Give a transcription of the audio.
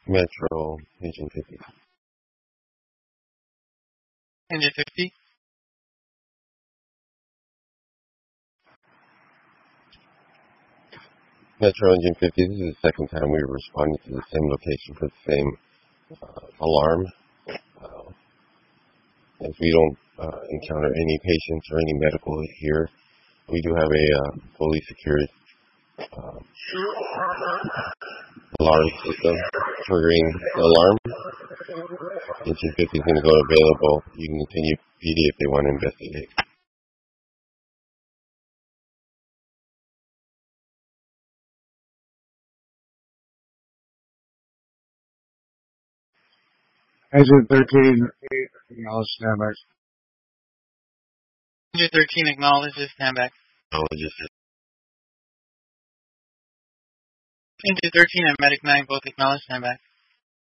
Metro, Agent 50. Engine 50. Metro Engine 50, this is the second time we were responding to the same location for the same alarm. As we don't encounter any patients or any medical here, we do have a fully secured alarm system triggering the alarm. Engine 50 is going to go available. You can continue PD if they want to investigate. Engine 13, acknowledge standby. Engine 13 acknowledges standby. Engine 13 and Medic 9 both acknowledge standby.